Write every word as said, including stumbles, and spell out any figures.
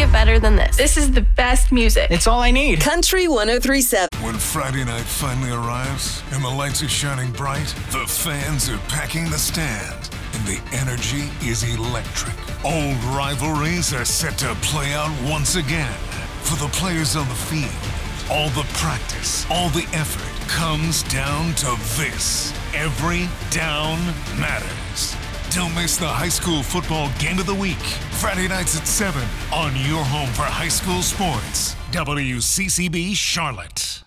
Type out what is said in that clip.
get better than this. This is the best music. It's all I need. Country one oh three point seven. When Friday night finally arrives and the lights are shining bright, the fans are packing the stand, and the energy is electric. Old rivalries are set to play out once again. For the players on the field, all the practice, all the effort comes down to this. Every down matters. Don't miss the high school football game of the week. Friday nights at seven on your home for high school sports. W C C B Charlotte.